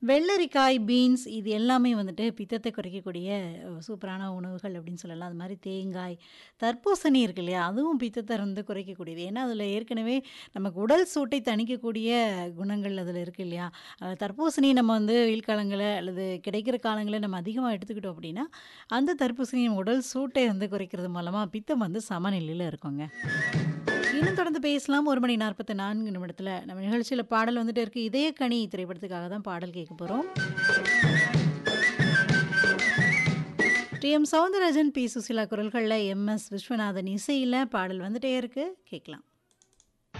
வெள்ளரிக்காய், பீன்ஸ் இது எல்லாமே வந்துட்டு பித்தத்தை குறைக்கக்கூடிய சூப்பரான உணவுகள் அப்படின்னு சொல்லலாம். அது மாரி தேங்காய், தர்பூசணி இருக்கு இல்லையா? அதுவும் பித்தத்த வந்து குறைக்கக்கூடியது. ஏன்னா, அதில ஏற்கனவே நமக்கு உடல் சூட்டை தணிக்கக்கூடிய குணங்கள் அதில இருக்கு இல்லையா? தர்பூசணி நம்ம வந்து வெயில் காலங்கள்ல அல்லது கிடைக்கிற காலங்கள்ல நம்ம அதிகமா எடுத்துக்கிட்டோம் அப்படின்னா, அந்த தர்பூசணி நம்ம உடல் சூட்டை வந்து குறைக்கிறது மூலமா பித்தம் வந்து சமநிலையில இருக்குங்க. இன்னும் தொடர்ந்து பேசலாம். 1 மணி 44 நிமிடத்தில நம்ம நிகழ்ச்சியில பாடல் வந்துட்டே இருக்கு. இதயக்கனி திரைப்படத்துக்காக தான் பாடல் கேட்க போறோம். TM. Soundararajan, B. Susheela குரல்கள்ல MS. Viswanathan இசையில பாடல் வந்துட்டே இருக்கு. கேட்கலாம்.